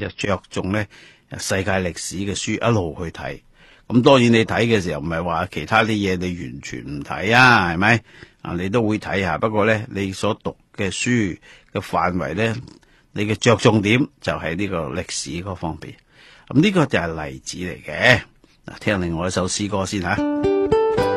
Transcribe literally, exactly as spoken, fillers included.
就着重咧世界歷史嘅書一路去睇。咁當然你睇嘅時候唔係話其他啲嘢你完全唔睇啊，係咪啊？你都會睇下，不過咧你所讀嘅書嘅範圍咧，你嘅着重點就係呢個歷史嗰方面。咁呢個就係例子嚟嘅。嗱，聽另外一首詩歌先吓。